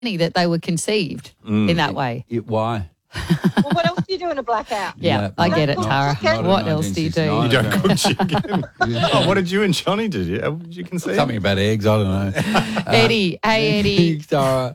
that they were conceived in that way. Why? Well, what else do you do in a blackout? Yeah, I get it, Tara. What else do you do? You don't cook chicken. Oh, what did you and Johnny do? Did you conceive? Something about eggs, I don't know. Eddie. Hey, Eddie. Tara.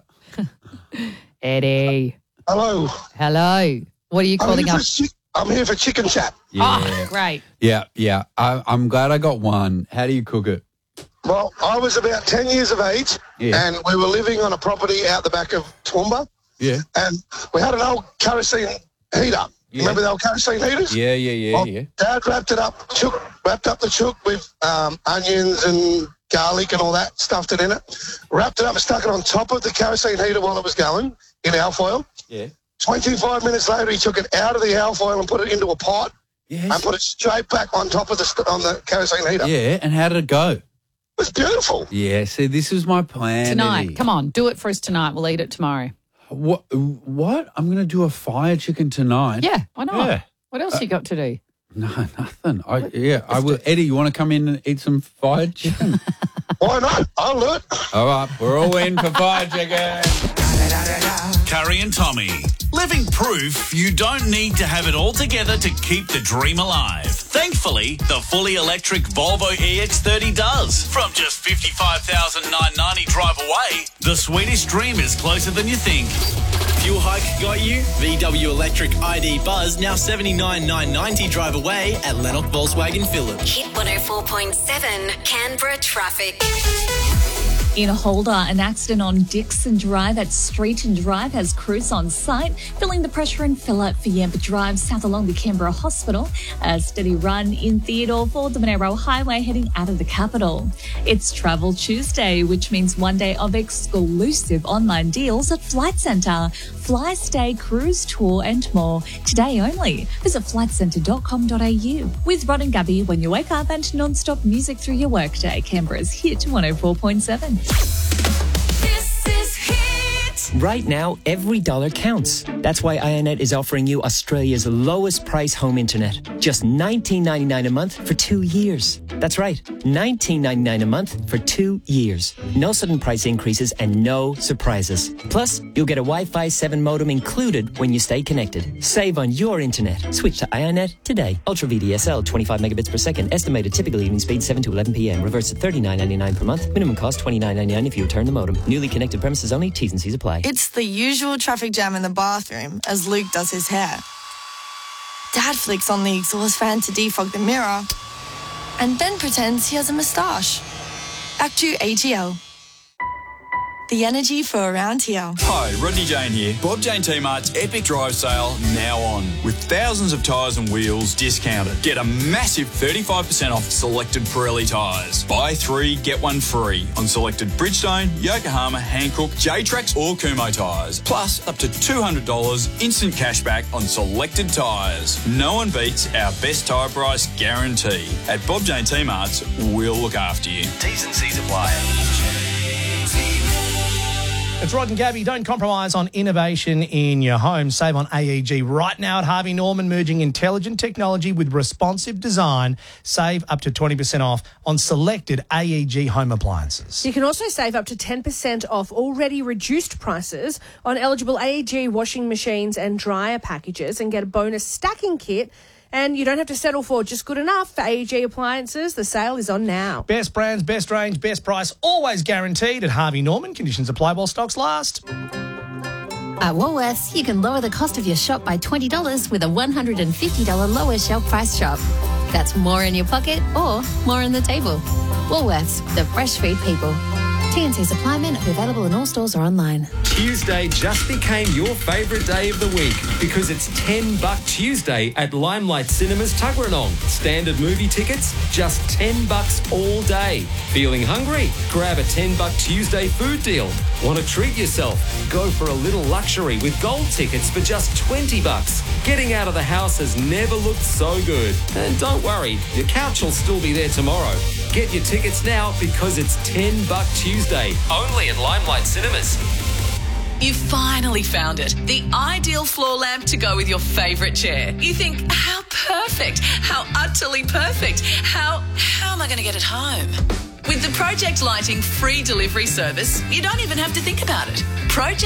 Eddie. Hello. Hello. What are you calling up? I'm here for chicken chat. Yeah. Oh, great. Yeah. I'm glad I got one. How do you cook it? Well, I was about 10 years of age, and we were living on a property out the back of Toowoomba. Yeah. And we had an old kerosene heater. Yeah. Remember the old kerosene heaters? Yeah. Well, Dad wrapped up the chook with onions and garlic and all that, stuffed it in it, wrapped it up and stuck it on top of the kerosene heater while it was going in alfoil. Yeah. 25 minutes later, he took it out of the alfoil and put it into a pot and put it straight back on top of on the kerosene heater. Yeah, and how did it go? It was beautiful. Yeah, see, this is my plan. Tonight. Eddie. Come on, do it for us tonight. We'll eat it tomorrow. What? I'm going to do a fire chicken tonight. Yeah, why not? Yeah. What else you got to do? No, nothing. I will. Eddie, you want to come in and eat some fried chicken? Why not? I'll do it. All right, we're all in for fried chicken. Curry and Tommy, living proof you don't need to have it all together to keep the dream alive. Thankfully, the fully electric Volvo EX30 does. From just $55,990 drive away, the sweetest dream is closer than you think. Fuel hike got you? VW Electric ID Buzz now $79,990 drive away at Lennox Volkswagen Phillip. Hit 104.7 Canberra traffic. In Holder, an accident on Dixon Drive at Street and Drive has crews on site, filling the pressure and fill-up for Yamba Drive south along the Canberra Hospital. A steady run in Theodore for the Monero Highway heading out of the capital. It's Travel Tuesday, which means one day of exclusive online deals at Flight Centre. Fly, stay, cruise, tour and more. Today only. Visit flightcentre.com.au. With Rod and Gabby when you wake up and non-stop music through your workday. Canberra's Hit 104.7. This is Hit. Right now, every dollar counts. That's why IONET is offering you Australia's lowest price home internet. Just $19.99 a month for 2 years. That's right, $19.99 a month for 2 years. No sudden price increases and no surprises. Plus, you'll get a Wi-Fi 7 modem included when you stay connected. Save on your internet. Switch to IONET today. Ultra VDSL, 25 megabits per second. Estimated typical evening speed 7 to 11 p.m. Reverse at $39.99 per month. Minimum cost $29.99 if you return the modem. Newly connected premises only. T's and C's apply. It's the usual traffic jam in the bathroom as Luke does his hair. Dad flicks on the exhaust fan to defog the mirror and then pretends he has a moustache. Act 2 ATL. The energy for around here. Hi, Rodney Jane here. Bob Jane T-Mart's epic drive sale now on. With thousands of tyres and wheels discounted. Get a massive 35% off selected Pirelli tyres. Buy 3, get 1 free on selected Bridgestone, Yokohama, Hankook, J-Trax or Kumho tyres. Plus up to $200 instant cashback on selected tyres. No one beats our best tyre price guarantee. At Bob Jane T-Mart's, we'll look after you. T's and C's apply. It's Rod and Gabby. Don't compromise on innovation in your home. Save on AEG right now at Harvey Norman, merging intelligent technology with responsive design. Save up to 20% off on selected AEG home appliances. You can also save up to 10% off already reduced prices on eligible AEG washing machines and dryer packages and get a bonus stacking kit. And you don't have to settle for just good enough for AEG appliances. The sale is on now. Best brands, best range, best price, always guaranteed at Harvey Norman. Conditions apply while stocks last. At Woolworths, you can lower the cost of your shop by $20 with a $150 lower shelf price shop. That's more in your pocket or more on the table. Woolworths, the fresh food people. TNT supply men are available in all stores or online. Tuesday just became your favourite day of the week because it's $10 Tuesday at Limelight Cinemas Tuggeranong. Standard movie tickets, just $10 all day. Feeling hungry? Grab a $10 Tuesday food deal. Want to treat yourself? Go for a little luxury with gold tickets for just $20. Getting out of the house has never looked so good. And don't worry, your couch will still be there tomorrow. Get your tickets now because it's $10 Tuesday, only at Limelight Cinemas. You finally found it. The ideal floor lamp to go with your favourite chair. You think, how perfect, how utterly perfect, how am I going to get it home? With the Project Lighting free delivery service, you don't even have to think about it. Project